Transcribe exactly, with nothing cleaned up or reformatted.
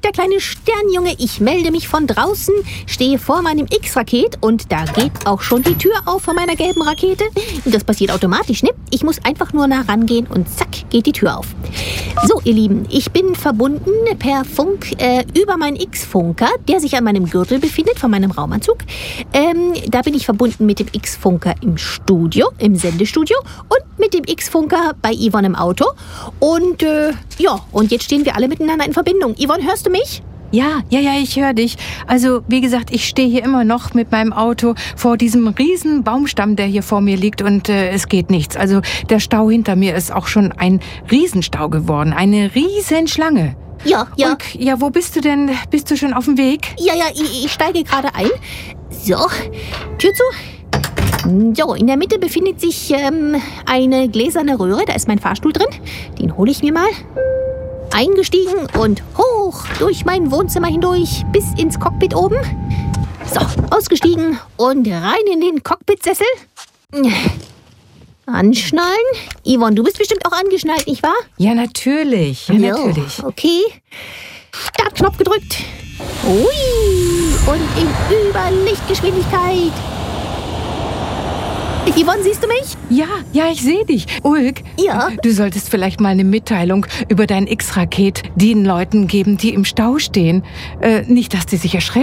der kleine Sternjunge. Ich melde mich von draußen, stehe vor meinem X-Raket und da geht auch schon die Tür auf von meiner gelben Rakete. Das passiert automatisch, ne? Ich muss einfach nur nah rangehen und zack, geht die Tür auf. So, ihr Lieben, ich bin verbunden per Funk äh, über meinen X-Funker, der sich an meinem Gürtel befindet, von meinem Raumanzug. Ähm, da bin ich verbunden mit dem X-Funker im Studio, im Sendestudio und mit dem X-Funker bei Yvonne im Auto. Und äh, ja, und jetzt stehen wir alle miteinander in Verbindung. Yvonne, hörst du mich? Ja, ja, ja, ich höre dich. Also, wie gesagt, ich stehe hier immer noch mit meinem Auto vor diesem riesen Baumstamm, der hier vor mir liegt und äh, es geht nichts. Also, der Stau hinter mir ist auch schon ein Riesenstau geworden, eine Riesenschlange. Ja, ja. Und, ja, wo bist du denn? Bist du schon auf dem Weg? Ja, ja, ich, ich steige gerade ein. So, Tür zu. So, in der Mitte befindet sich ähm, eine gläserne Röhre. Da ist mein Fahrstuhl drin. Den hole ich mir mal. Eingestiegen und hoch durch mein Wohnzimmer hindurch bis ins Cockpit oben. So, ausgestiegen und rein in den Cockpitsessel. Anschnallen. Yvonne, du bist bestimmt auch angeschnallt, nicht wahr? Ja, natürlich. Ja, Jo, natürlich. okay. Startknopf gedrückt. Ui. Und in Überlichtgeschwindigkeit. Yvonne, siehst du mich? Ja, ja, ich sehe dich. Ulk, Ja? du solltest vielleicht mal eine Mitteilung über dein X-Raket den Leuten geben, die im Stau stehen. Äh, nicht, dass die sich erschrecken.